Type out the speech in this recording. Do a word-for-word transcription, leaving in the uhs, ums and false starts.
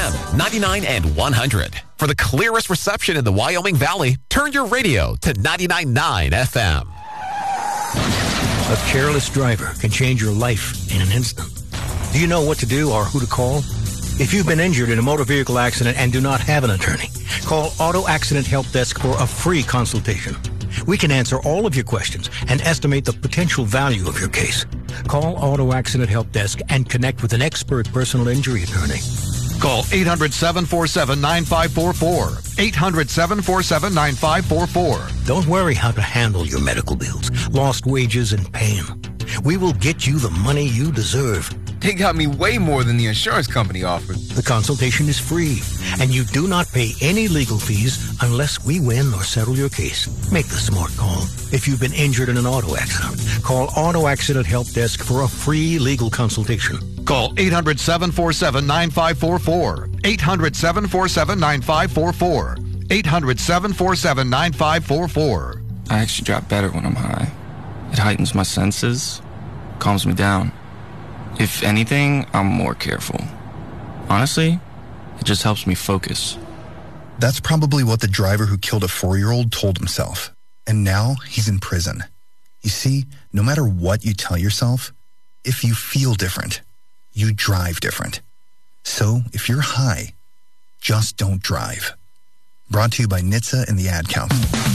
M, ninety-nine and one hundred. For the clearest reception in the Wyoming Valley, turn your radio to ninety-nine point nine F M. A careless driver can change your life in an instant. Do you know what to do or who to call? If you've been injured in a motor vehicle accident and do not have an attorney, call Auto Accident Help Desk for a free consultation. We can answer all of your questions and estimate the potential value of your case. Call Auto Accident Help Desk and connect with an expert personal injury attorney. Call eight hundred, seven four seven, nine five four four. eight hundred, seven four seven, nine five four four. Don't worry how to handle your medical bills, lost wages, and pain. We will get you the money you deserve. They got me way more than the insurance company offered. The consultation is free, and you do not pay any legal fees unless we win or settle your case. Make the smart call. If you've been injured in an auto accident, call Auto Accident Help Desk for a free legal consultation. Call eight hundred, seven four seven, nine five four four. eight hundred, seven four seven, nine five four four. eight hundred, seven four seven, nine five four four. I actually drive better when I'm high. It heightens my senses, calms me down. If anything, I'm more careful. Honestly, it just helps me focus. That's probably what the driver who killed a four-year-old told himself. And now he's in prison. You see, no matter what you tell yourself, if you feel different, you drive different. So if you're high, just don't drive. Brought to you by N H T S A and the Ad Council.